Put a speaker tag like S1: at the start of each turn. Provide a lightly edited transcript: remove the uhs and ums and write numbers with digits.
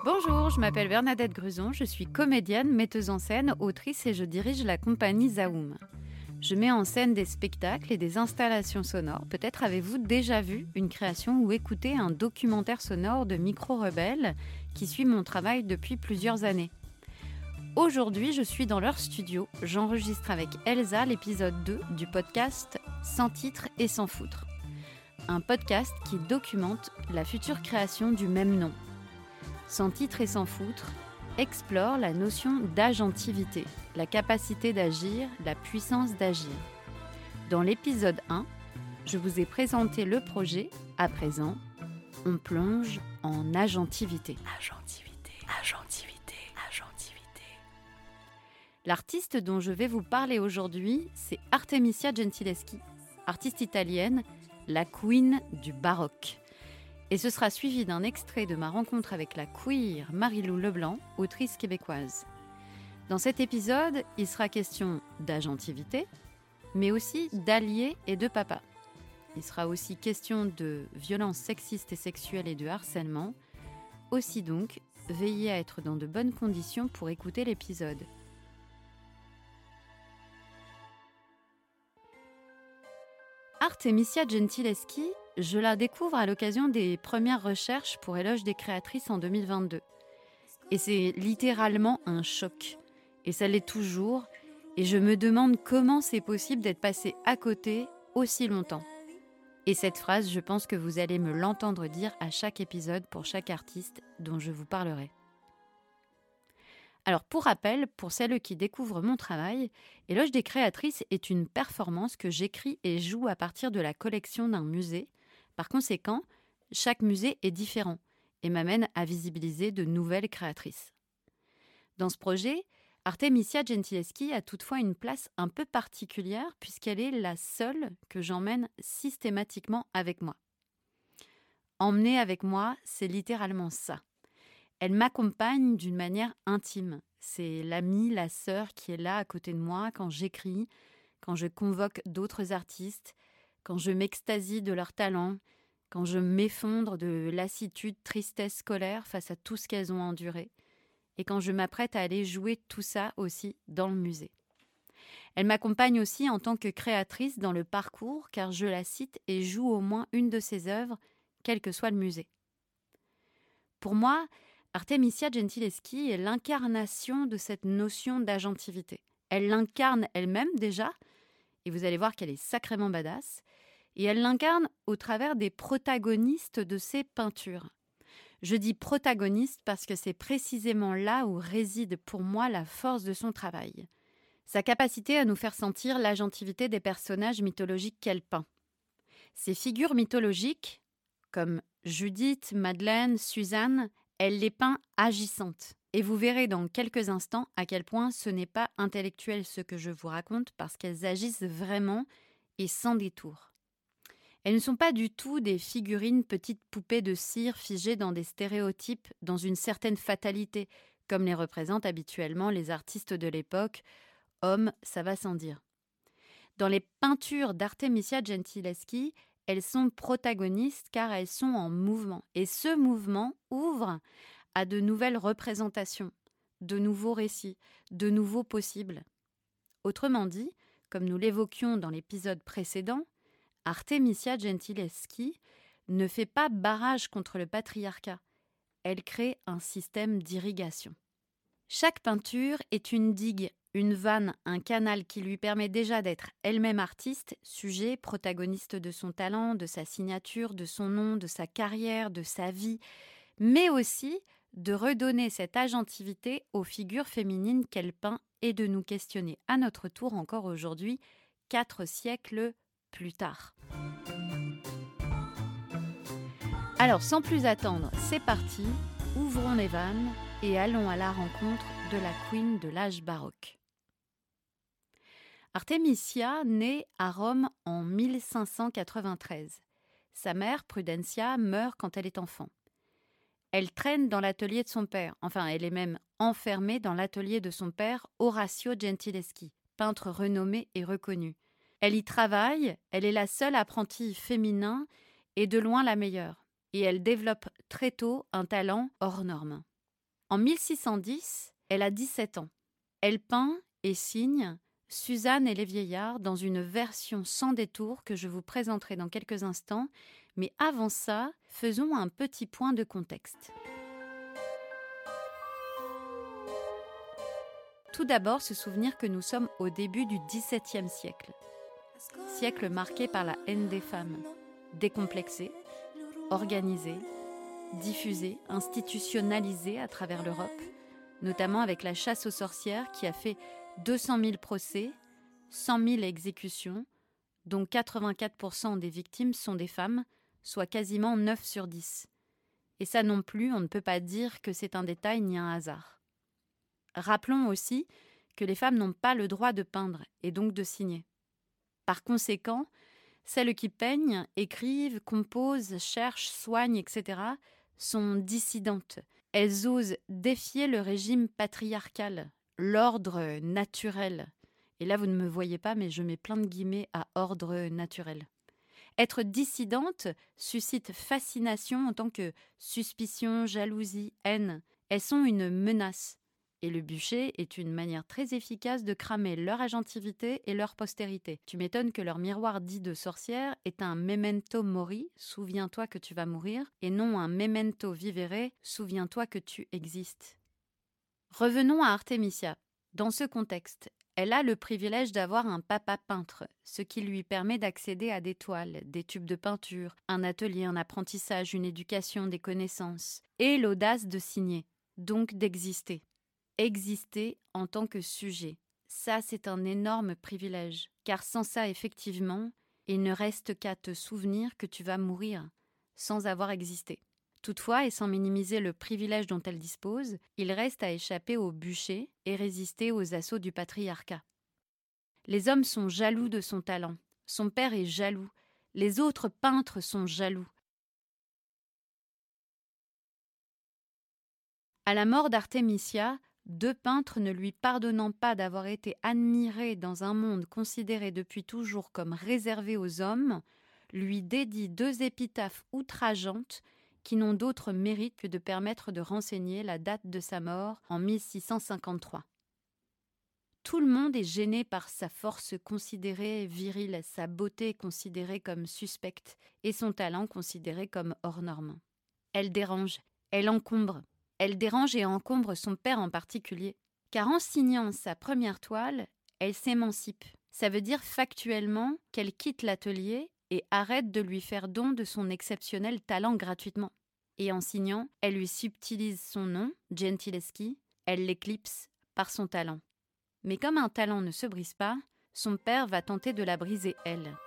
S1: Bonjour, je m'appelle Bernadette Gruson, je suis comédienne, metteuse en scène, autrice et je dirige la compagnie Zaoum. Je mets en scène des spectacles et des installations sonores. Peut-être avez-vous déjà vu une création ou écouté un documentaire sonore de Micro Rebelle qui suit mon travail depuis plusieurs années. Aujourd'hui, je suis dans leur studio. J'enregistre avec Elsa l'épisode 2 du podcast Sans titre et sans foutre. Un podcast qui documente la future création du même nom. Sans titre et sans foutre, explore la notion d'agentivité, la capacité d'agir, la puissance d'agir. Dans l'épisode 1, je vous ai présenté le projet. À présent, on plonge en agentivité. Agentivité. L'artiste dont je vais vous parler aujourd'hui, c'est Artemisia Gentileschi, artiste italienne, la queen du baroque. Et ce sera suivi d'un extrait de ma rencontre avec la queer Marie-Lou Leblanc, autrice québécoise. Dans cet épisode, il sera question d'agentivité, mais aussi d'alliés et de papa. Il sera aussi question de violences sexistes et sexuelles et de harcèlement. Aussi donc, veillez à être dans de bonnes conditions pour écouter l'épisode. Artemisia Gentileschi, je la découvre à l'occasion des premières recherches pour Éloge des créatrices en 2022. Et c'est littéralement un choc. Et ça l'est toujours. Et je me demande comment c'est possible d'être passé à côté aussi longtemps. Et cette phrase, je pense que vous allez me l'entendre dire à chaque épisode pour chaque artiste dont je vous parlerai. Alors pour rappel, pour celles qui découvrent mon travail, Éloge des créatrices est une performance que j'écris et joue à partir de la collection d'un musée. Par conséquent, chaque musée est différent et m'amène à visibiliser de nouvelles créatrices. Dans ce projet, Artemisia Gentileschi a toutefois une place un peu particulière puisqu'elle est la seule que j'emmène systématiquement avec moi. Emmener avec moi, c'est littéralement ça. Elle m'accompagne d'une manière intime. C'est l'amie, la sœur qui est là à côté de moi quand j'écris, quand je convoque d'autres artistes, quand je m'extasie de leur talent, quand je m'effondre de lassitude, tristesse, colère face à tout ce qu'elles ont enduré, et quand je m'apprête à aller jouer tout ça aussi dans le musée. Elle m'accompagne aussi en tant que créatrice dans le parcours, car je la cite et joue au moins une de ses œuvres, quel que soit le musée. Pour moi, Artemisia Gentileschi est l'incarnation de cette notion d'agentivité. Elle l'incarne elle-même déjà, et vous allez voir qu'elle est sacrément badass, et elle l'incarne au travers des protagonistes de ses peintures. Je dis protagonistes parce que c'est précisément là où réside pour moi la force de son travail. Sa capacité à nous faire sentir l'agentivité des personnages mythologiques qu'elle peint. Ces figures mythologiques, comme Judith, Madeleine, Suzanne, elle les peint agissantes. Et vous verrez dans quelques instants à quel point ce n'est pas intellectuel ce que je vous raconte parce qu'elles agissent vraiment et sans détour. Elles ne sont pas du tout des figurines petites poupées de cire figées dans des stéréotypes, dans une certaine fatalité, comme les représentent habituellement les artistes de l'époque. Hommes, ça va sans dire. Dans les peintures d'Artemisia Gentileschi, elles sont protagonistes car elles sont en mouvement. Et ce mouvement ouvre à de nouvelles représentations, de nouveaux récits, de nouveaux possibles. Autrement dit, comme nous l'évoquions dans l'épisode précédent, Artemisia Gentileschi ne fait pas barrage contre le patriarcat. Elle crée un système d'irrigation. Chaque peinture est une digue, une vanne, un canal qui lui permet déjà d'être elle-même artiste, sujet, protagoniste de son talent, de sa signature, de son nom, de sa carrière, de sa vie, mais aussi de redonner cette agentivité aux figures féminines qu'elle peint et de nous questionner à notre tour encore aujourd'hui, 4 siècles plus tard. Alors sans plus attendre, c'est parti, ouvrons les vannes et allons à la rencontre de la queen de l'âge baroque. Artemisia naît à Rome en 1593. Sa mère, Prudencia, meurt quand elle est enfant. Elle traîne dans l'atelier de son père, enfin elle est même enfermée dans l'atelier de son père, Orazio Gentileschi, peintre renommé et reconnu. Elle y travaille, elle est la seule apprentie féminin et de loin la meilleure. Et elle développe très tôt un talent hors norme. En 1610, elle a 17 ans. Elle peint et signe Suzanne et les vieillards dans une version sans détour que je vous présenterai dans quelques instants, mais avant ça, faisons un petit point de contexte. Tout d'abord, se souvenir que nous sommes au début du XVIIe siècle. Siècle marqué par la haine des femmes, décomplexée, organisée, diffusée, institutionnalisée à travers l'Europe, notamment avec la chasse aux sorcières qui a fait 200 000 procès, 100 000 exécutions, dont 84% des victimes sont des femmes, soit quasiment 9 sur 10. Et ça non plus, on ne peut pas dire que c'est un détail ni un hasard. Rappelons aussi que les femmes n'ont pas le droit de peindre et donc de signer. Par conséquent, celles qui peignent, écrivent, composent, cherchent, soignent, etc. sont dissidentes. Elles osent défier le régime patriarcal, l'ordre naturel. Et là, vous ne me voyez pas, mais je mets plein de guillemets à ordre naturel. Être dissidente suscite fascination en tant que suspicion, jalousie, haine. Elles sont une menace. Et le bûcher est une manière très efficace de cramer leur agentivité et leur postérité. Tu m'étonnes que leur miroir dit de sorcière est un memento mori, souviens-toi que tu vas mourir, et non un memento vivere, souviens-toi que tu existes. Revenons à Artemisia. Dans ce contexte, elle a le privilège d'avoir un papa peintre, ce qui lui permet d'accéder à des toiles, des tubes de peinture, un atelier, un apprentissage, une éducation, des connaissances, et l'audace de signer, donc d'exister. Exister en tant que sujet. Ça, c'est un énorme privilège, car sans ça, effectivement, il ne reste qu'à te souvenir que tu vas mourir, sans avoir existé. Toutefois, et sans minimiser le privilège dont elle dispose, il reste à échapper au bûcher et résister aux assauts du patriarcat. Les hommes sont jaloux de son talent. Son père est jaloux. Les autres peintres sont jaloux. À la mort d'Artemisia, 2 peintres ne lui pardonnant pas d'avoir été admirés dans un monde considéré depuis toujours comme réservé aux hommes, lui dédient 2 épitaphes outrageantes qui n'ont d'autre mérite que de permettre de renseigner la date de sa mort en 1653. Tout le monde est gêné par sa force considérée virile, sa beauté considérée comme suspecte et son talent considéré comme hors norme. Elle dérange, elle encombre. Elle dérange et encombre son père en particulier, car en signant sa première toile, elle s'émancipe. Ça veut dire factuellement qu'elle quitte l'atelier et arrête de lui faire don de son exceptionnel talent gratuitement. Et en signant, elle lui subtilise son nom, Gentileschi, elle l'éclipse par son talent. Mais comme un talent ne se brise pas, son père va tenter de la briser elle.